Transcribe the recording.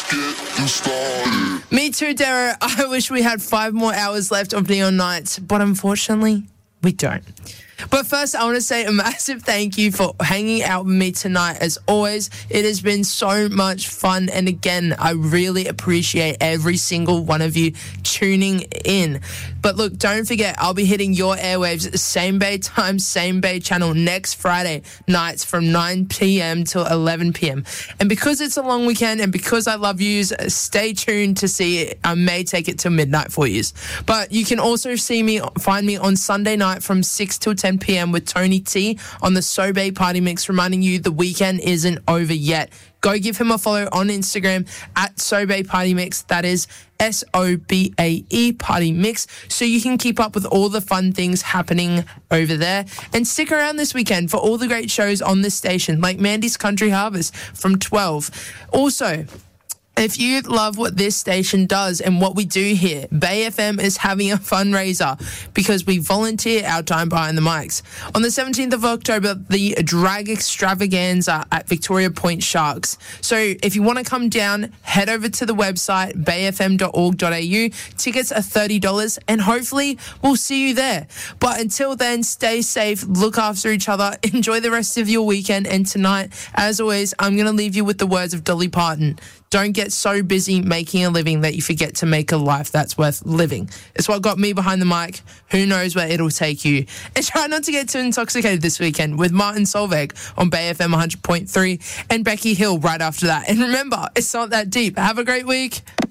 getting started. Me too, Darrow. I wish we had 5 more hours left of Neon Nights, but unfortunately, we don't. But first, I want to say a massive thank you for hanging out with me tonight. As always, it has been so much fun. And again, I really appreciate every single one of you tuning in. But look, don't forget, I'll be hitting your airwaves same bay time, same bay channel next Friday nights from 9 p.m. till 11 p.m. And because it's a long weekend and because I love yous, stay tuned to see it. I may take it till midnight for yous. But you can also find me on Sunday night from 6 till 10 p.m. with Tony T on the Sobe Party Mix, reminding you the weekend isn't over yet. Go give him a follow on Instagram at Sobe Party Mix. That is SOBAE Party Mix, so you can keep up with all the fun things happening over there. And stick around this weekend for all the great shows on this station, like Mandy's Country Harvest from 12. Also, if you love what this station does and what we do here, Bay FM is having a fundraiser because we volunteer our time behind the mics. On the 17th of October, the Drag Extravaganza at Victoria Point Sharks. So if you want to come down, head over to the website, bayfm.org.au. Tickets are $30 and hopefully we'll see you there. But until then, stay safe, look after each other, enjoy the rest of your weekend. And tonight, as always, I'm going to leave you with the words of Dolly Parton. Don't get so busy making a living that you forget to make a life that's worth living. It's what got me behind the mic. Who knows where it'll take you? And try not to get too intoxicated this weekend with Martin Solveig on Bay FM 100.3 and Becky Hill right after that. And remember, it's not that deep. Have a great week.